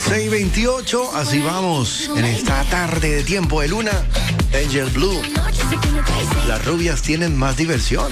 6:28, así vamos en esta tarde de tiempo de luna. Angel Blue. Las rubias tienen más diversión.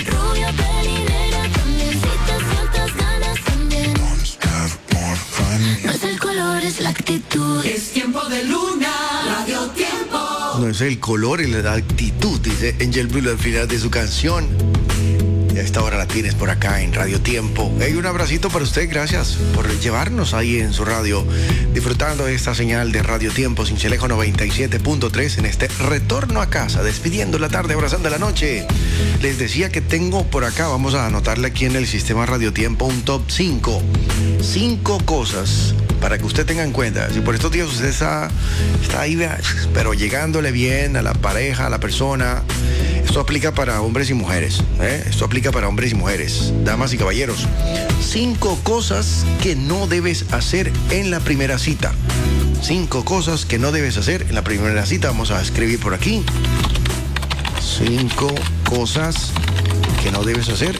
No es el color, es la actitud. Es tiempo de luna, Radio Tiempo. No es el color y la actitud, dice Angel Blue al final de su canción. Y a esta hora la tienes por acá en Radio Tiempo. Hey, un abracito para usted, gracias por llevarnos ahí en su radio, disfrutando de esta señal de Radio Tiempo, Sincelejo 97.3 en este retorno a casa, despidiendo la tarde, abrazando la noche. Les decía que tengo por acá, vamos a anotarle aquí en el sistema Radio Tiempo un top 5. 5 cosas para que usted tenga en cuenta. Si por estos días usted está ahí, pero llegándole bien a la pareja, a la persona. Esto aplica para hombres y mujeres, Esto aplica para hombres y mujeres, damas y caballeros. 5 cosas que no debes hacer en la primera cita. 5 cosas que no debes hacer en la primera cita. Vamos a escribir por aquí. 5 cosas que no debes hacer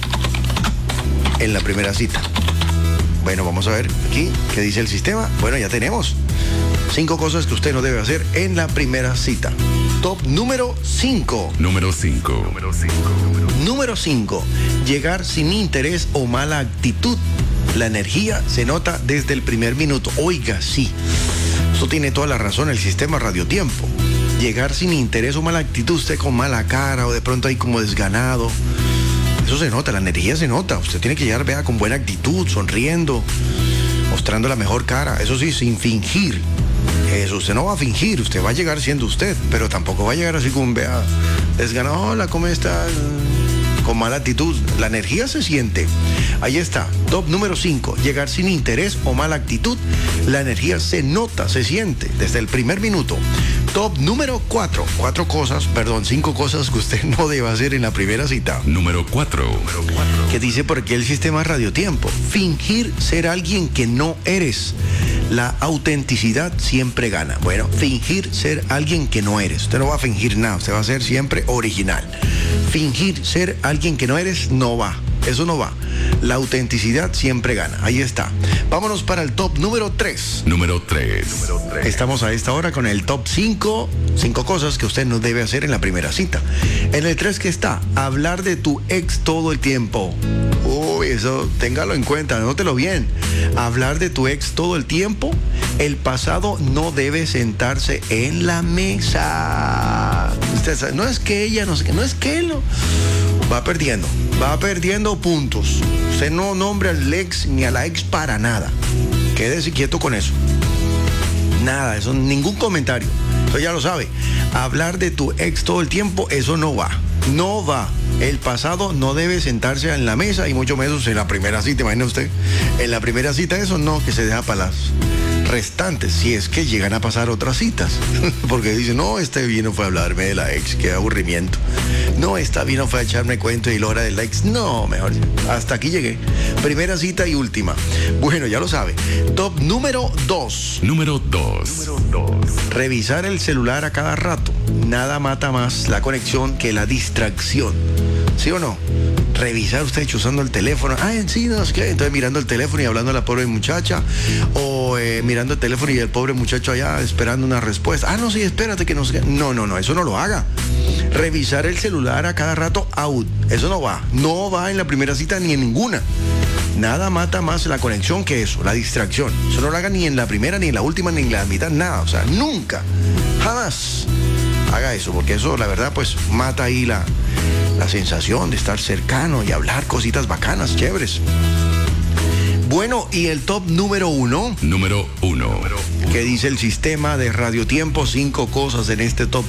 en la primera cita. Bueno, vamos a ver aquí qué dice el sistema. Bueno, ya tenemos 5 cosas que usted no debe hacer en la primera cita. Top número 5. Número 5. Número 5. Llegar sin interés o mala actitud. La energía se nota desde el primer minuto. Oiga, sí. Eso tiene toda la razón el sistema Radio Tiempo. Llegar sin interés o mala actitud, usted con mala cara o de pronto ahí como desganado. Eso se nota, la energía se nota. Usted tiene que llegar, vea, con buena actitud, sonriendo, mostrando la mejor cara. Eso sí, sin fingir. Eso, usted no va a fingir, usted va a llegar siendo usted, pero tampoco va a llegar así como, vea, desganado, hola, ¿cómo estás? Con mala actitud. La energía se siente. Ahí está, top número 5. Llegar sin interés o mala actitud. La energía se nota, se siente desde el primer minuto. Top número 4. 5 cosas que usted no debe hacer en la primera cita. Número 4. Que dice por aquí el sistema Radio Tiempo. Fingir ser alguien que no eres. La autenticidad siempre gana. Bueno, fingir ser alguien que no eres. Usted no va a fingir nada, usted va a ser siempre original. Fingir ser alguien que no eres no va. Eso no va. La autenticidad siempre gana. Ahí está. Vámonos para el top número 3. Número 3. Estamos a esta hora con el top 5. 5 cosas que usted no debe hacer en la primera cita. En el 3 que está, hablar de tu ex todo el tiempo. Uy, eso téngalo en cuenta, anótelo bien. Hablar de tu ex todo el tiempo. El pasado no debe sentarse en la mesa. Usted sabe, no es que ella, no sé qué, no es que él no. Va perdiendo puntos. Usted no nombre al ex ni a la ex para nada. Quédese quieto con eso. Nada, eso, ningún comentario. Eso ya lo sabe. Hablar de tu ex todo el tiempo, eso no va. No va. El pasado no debe sentarse en la mesa y mucho menos en la primera cita. Imagina usted. En la primera cita eso no, que se deja para las restantes, si es que llegan a pasar otras citas. Porque dicen, no, este vino fue a hablarme de la ex, qué aburrimiento. No, esta vino fue a echarme cuento y la hora de la ex. No, mejor, hasta aquí llegué. Primera cita y última. Bueno, ya lo sabe. Top número 2. Número 2. Revisar el celular a cada rato. Nada mata más la conexión que la distracción. ¿Sí o no? Revisar usted usando el teléfono. Sí, no sé qué. Entonces mirando el teléfono y hablando a la pobre muchacha. O mirando el teléfono y el pobre muchacho allá esperando una respuesta. No, sí, espérate que no sé qué. No, eso no lo haga. Revisar el celular a cada rato, out. Eso no va. No va en la primera cita ni en ninguna. Nada mata más la conexión que eso, la distracción. Eso no lo haga ni en la primera, ni en la última, ni en la mitad, nada. O sea, nunca, jamás haga eso, porque eso, la verdad, pues mata ahí la sensación de estar cercano y hablar cositas bacanas, chéveres. Bueno, y el top número 1. Número 1. ¿Qué dice el sistema de Radio Tiempo? 5 cosas en este top